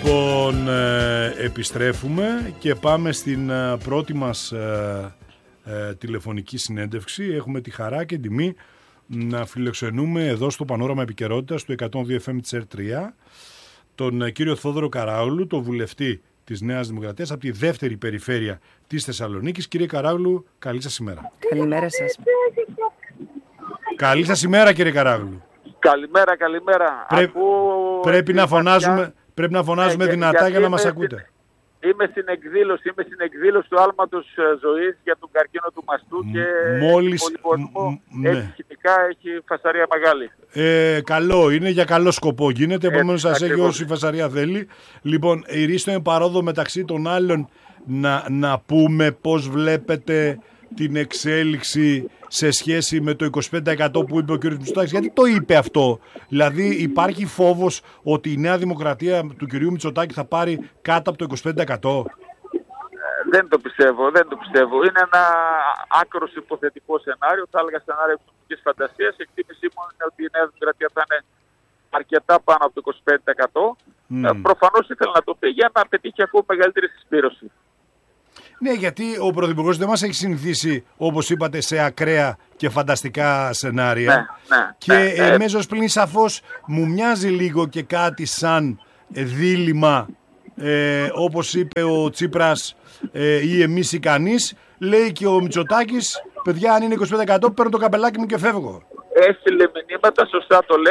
Λοιπόν, επιστρέφουμε και πάμε στην πρώτη μας τηλεφωνική συνέντευξη. Έχουμε τη χαρά και τιμή να φιλοξενούμε εδώ στο Πανόραμα Επικαιρότητας του 102 FM της R3 τον κύριο Θόδωρο Καράουλου, τον βουλευτή της Νέας Δημοκρατίας από τη δεύτερη περιφέρεια της Θεσσαλονίκης. Κύριε Καράουλου, καλή σας ημέρα. Καλημέρα σας. Καλή σας ημέρα, κύριε Καράουλου. Καλημέρα, καλημέρα. Πρέπει να φωνάζουμε δυνατά για να μας ακούτε. Είμαι στην εκδήλωση του άλματος ζωής για τον καρκίνο του μαστού και έχει χημικά, έχει φασαρία μεγάλη. Καλό, είναι για καλό σκοπό γίνεται, επομένως σας έχει όση φασαρία θέλει. Λοιπόν, ηρίστον παρόδο μεταξύ των άλλων να πούμε πώς βλέπετε την εξέλιξη σε σχέση με το 25% που είπε ο κ. Μητσοτάκης. Γιατί το είπε αυτό? Δηλαδή υπάρχει φόβος ότι η Νέα Δημοκρατία του κ. Μητσοτάκη θα πάρει κάτω από το 25%? Δεν το πιστεύω. Είναι ένα άκρος υποθετικό σενάριο. Θα έλεγα σενάριο εξωτερικής φαντασίας. Η εκτίμησή μου είναι ότι η Νέα Δημοκρατία θα είναι αρκετά πάνω από το 25%. Προφανώς ήθελε να το πει για να πετύχει ακόμα μεγαλύτερη συσπήρωση. Ναι, γιατί ο Πρωθυπουργός δεν μας έχει συνηθίσει, όπως είπατε, σε ακραία και φανταστικά σενάρια. Και εμείς ως πλην σαφώς μου μοιάζει λίγο και κάτι σαν δίλημμα, όπως είπε ο Τσίπρας, ή εμείς ή κανείς. Λέει και ο Μητσοτάκης, παιδιά, αν είναι 25% παίρνω το καπελάκι μου και φεύγω. Έστειλε μηνύματα, σωστά το λέει.